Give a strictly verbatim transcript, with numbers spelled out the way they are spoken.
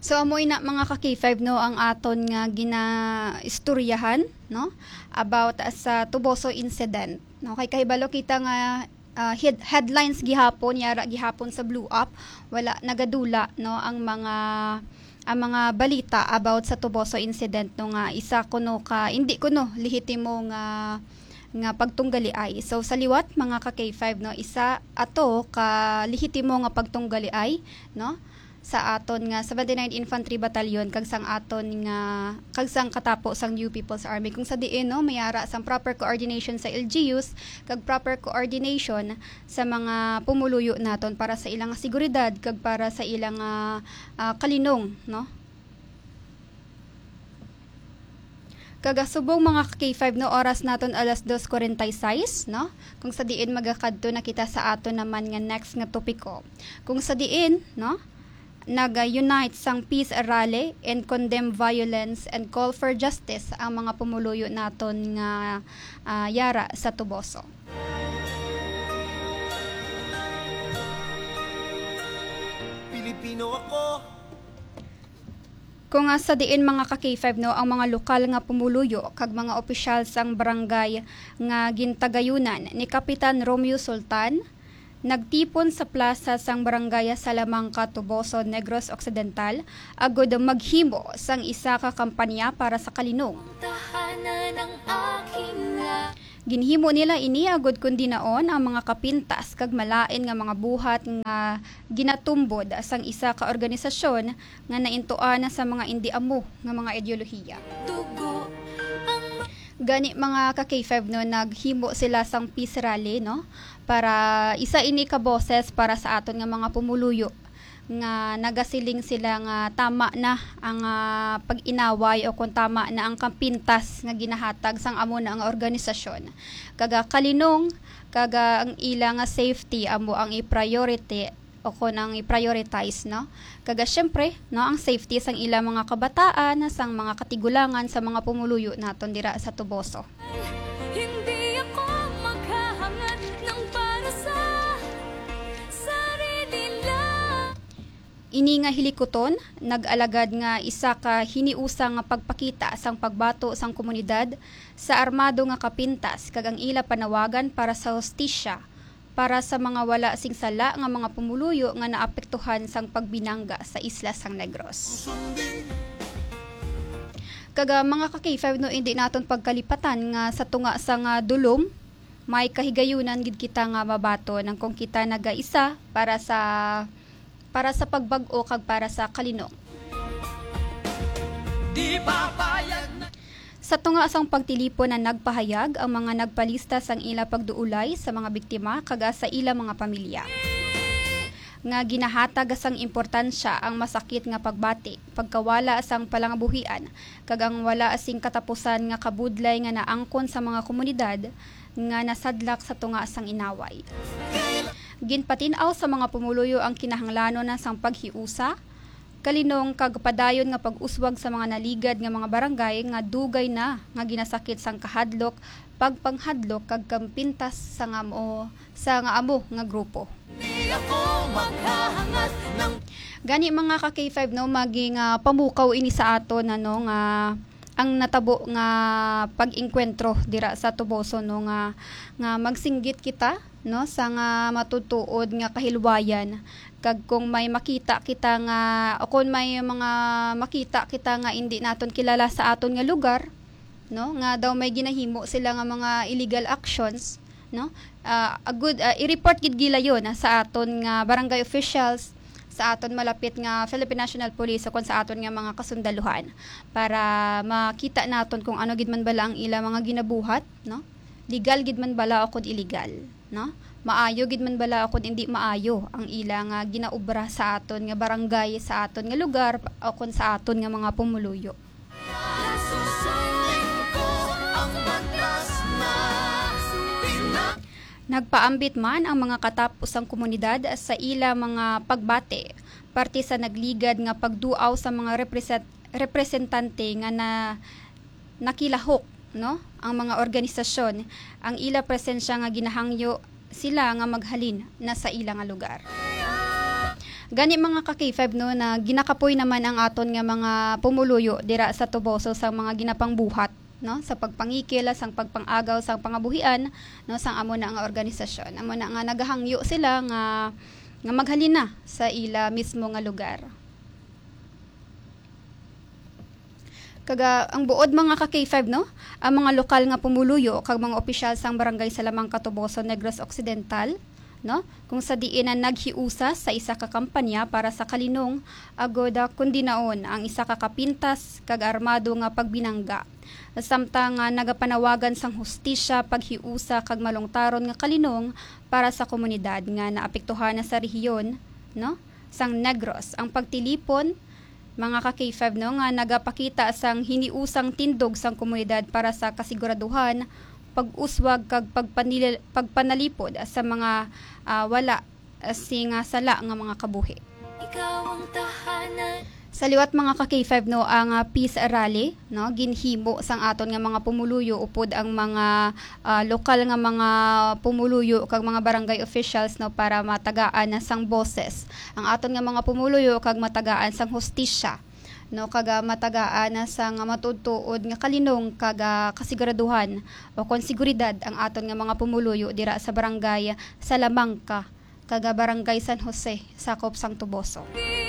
So amoy na mga ka-K five no ang aton nga ginaistoryahan no about uh, sa Tuboso incident. No kay kahibalo kita nga uh, head, headlines gihapon yara gihapon sa Blue Up wala nagadula no ang mga ang mga balita about sa Tuboso incident no nga isa kuno ka hindi kuno lehitimo nga nga pagtunggali ay. So sa liwat mga ka-K five no isa ato ka lehitimo nga pagtunggali ay no sa aton nga seventy-ninth Infantry Battalion kag sang aton nga kag sang katapo sang New People's Army kung sa diin no mayara sang proper coordination sa L G Us kag proper coordination sa mga pumuluyo naton para sa ilang seguridad kag para sa ilang uh, uh, kalinong no. Kagasubong mga K five no oras naton alas dos forty-six no kung sa diin magakadto na kita sa aton naman nga next nga topiko kung sa diin no nag-unite sang peace rally and condemn violence and call for justice ang mga pumuluyo naton nga uh, yara sa Tuboso. Pilipino ako. Kung uh, sa diin mga ka-K five no ang mga lokal nga pumuluyo kag mga opisyal sang barangay nga gintagayunan ni Kapitan Romeo Sultan nagtipon sa plaza sang barangay sa Lamangka, Tuboso, Negros Occidental agud maghimo sang isa ka kampanya para sa kalinong. Ginhimo nila ini agud kundi naon ang mga kapintas kag malain nga mga buhat nga ginatumbod sang isa ka organisasyon nga naintuan sa mga indi amo nga mga ideolohiya. Gani mga ka-K five no naghimo sila sang peace rally no para isa ini ka boses para sa aton nga mga pumuluyo nga nagasiling sila nga tama na ang uh, pag-inaway o kung tama na ang kampintas nga ginahatag sang amo na ang organisasyon kaga kalinong kaga ang ilang nga safety amo ang i-priority o kung ang i-prioritize no kaga syempre no ang safety sang ilang mga kabataan sang mga katigulangan sa mga pumuluyo naton dira sa Tuboso. Hindi ako maghahangad ng para sa sarili lang. Ini nga hilikoton nag-alagad nga isa ka hiniusa nga pagpakita sang pagbato sang komunidad sa armado nga kapintas kag ang ila panawagan para sa hustisya para sa mga wala sing sala nga mga pumuluyo nga naapektuhan sang pagbinangga sa isla sang Negros. Kaga mga ka-K five no hindi naton pagkalipatan nga sa tunga sa nga dulom may kahigayunan gid kita nga mabato nang kung kita nagaisa para sa para sa pagbag-o kag para sa kalinong. Di papayag na sa tunga sang pagtilipon na nagpahayag ang mga nagpalista sang ila pagduulay sa mga biktima kaga sa ila mga pamilya. Nga ginahatag sang importansya ang masakit nga pagbati, pagkawala sang palangabuhian, kag ang wala asing katapusan nga kabudlay nga naangkon sa mga komunidad nga nasadlak sa tunga sang inaway. Ginpatinaw sa mga pumuluyo ang kinahanglanon na sang paghiusa, kalinong kagpadayon nga pag-uswag sa mga naligad nga mga barangay nga dugay na nga ginasakit sang kahadlok, pagpanghadlok kag kampintas sa nga amo sa nga amo nga grupo. Gani mga ka-K five no maging uh, pamukaw ini sa aton ano nga ang natabo nga pag-engkwentro dira sa Tuboso no nga nga magsinggit kita no sa nga matutuod nga kahilwayan kag kung may makita kita nga o kung may mga makita kita nga hindi naton kilala sa aton nga lugar no nga daw may ginahimo sila nga mga illegal actions no uh, a good uh, i-report gid gila yon uh, sa aton nga barangay officials sa aton malapit nga Philippine National Police o kung sa aton nga mga kasundaluhan para makita naton kung ano gid man bala ang ila mga ginabuhat no legal gid man bala o kung illegal no maayo gid man bala o kung hindi maayo ang ila nga ginaubra sa aton nga barangay sa aton nga lugar o kung sa aton nga mga pumuluyo. Nagpaambit man ang mga katapusang komunidad sa ila mga pagbate, parte sa nagligad nga pagduaw sa mga represent, representante nga na nakilahok no ang mga organisasyon ang ila presensya nga ginahangyo sila nga maghalin na sa ila nga lugar. Gani mga ka K five no na ginakapoy naman ang aton nga mga pumuluyo dira sa Tuboso sa mga ginapang buhat no sa pagpangikil sang pagpangagaw sang pangabuhian no sang amo na nga organisasyon. Amo na nga nagahangyo sila nga nga maghalina sa ila mismo nga lugar. Kaga ang buod mga ka K five no, ang mga lokal nga pumuluyo kag mga opisyal sang barangay Salamangka, Tuboso, Negros Occidental, no? Kung sa diin na naghiusa sa isa ka kampanya para sa kalinong agoda kundi naon ang isa ka kapintas kag armado nga pagbinangga. Samtang nga nagapanawagan sang hustisya paghiusa kag malungtaron nga kalinong para sa komunidad nga naapektuhan na sa rehiyon, no? Sang Negros ang pagtilipon mga ka K five no nga nagapakita sang hiniusang tindog sang komunidad para sa kasiguraduhan, pag-uswag kag pagpanil- pagpanalipod sa mga uh, wala sing sala nga mga kabuhi. Ikaw ang tahanan. Sa liwat mga ka K five no ang uh, peace rally no ginhimo sang aton nga mga pumuluyo upod ang mga uh, lokal nga mga pumuluyo kag mga barangay officials no para matagaan na sang boses ang aton nga mga pumuluyo kag matagaan sang hustisya no kag matagaan na sang matudtuod nga kalinong kag uh, kasiguraduhan o konseguridad ang aton nga mga pumuluyo dira sa barangay Salamangka kag barangay San Jose sakop sang Tuboso.